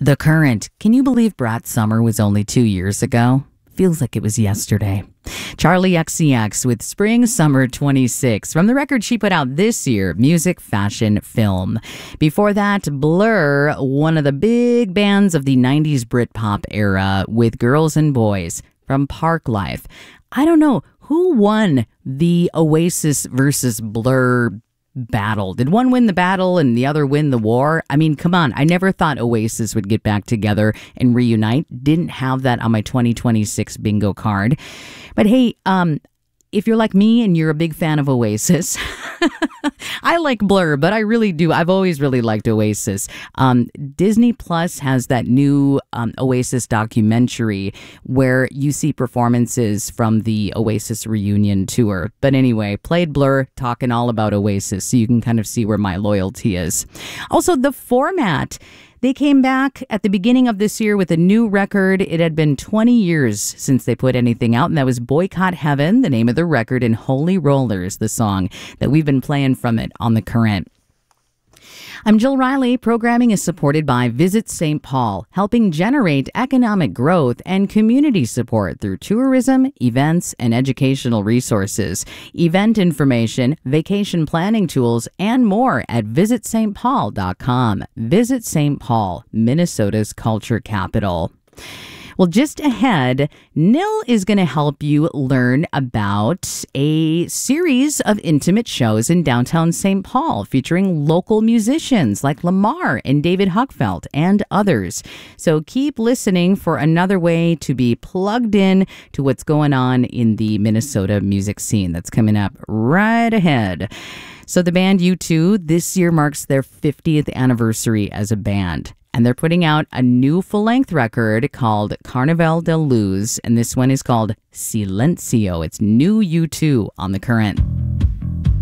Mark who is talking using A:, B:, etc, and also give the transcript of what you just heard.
A: The Current. Can you believe Brat Summer was only 2 years ago? Feels like it was yesterday. Charlie XCX with Spring Summer 26 from the record she put out this year, Music, Fashion, Film. Before that, Blur, one of the big bands of the 90s Britpop era with Girls and Boys from Parklife. I don't know, who won the Oasis versus Blur battle? Did one win the battle and the other win the war? I mean, come on. I never thought Oasis would get back together and reunite. Didn't have that on my 2026 bingo card. But hey, if you're like me and you're a big fan of Oasis, I like Blur, but I really do. I've always really liked Oasis. Disney Plus has that new Oasis documentary where you see performances from the Oasis reunion tour. But anyway, played Blur, talking all about Oasis, so you can kind of see where my loyalty is. Also, the format. They came back at the beginning of this year with a new record. It had been 20 years since they put anything out, and that was Boycott Heaven, the name of the record, and Holy Rollers, the song that we've been playing from it on The Current. I'm Jill Riley. Programming is supported by Visit St. Paul, helping generate economic growth and community support through tourism, events, and educational resources. Event information, vacation planning tools, and more at visitstpaul.com. Visit St. Paul, Minnesota's culture capital. Well, just ahead, Nil is going to help you learn about a series of intimate shows in downtown St. Paul featuring local musicians like Lamar and David Huckfeld and others. So keep listening for another way to be plugged in to what's going on in the Minnesota music scene. That's coming up right ahead. So the band U2 this year marks their 50th anniversary as a band. And they're putting out a new full-length record called Carnaval de Luz. And this one is called Silencio. It's new U2 on The Current.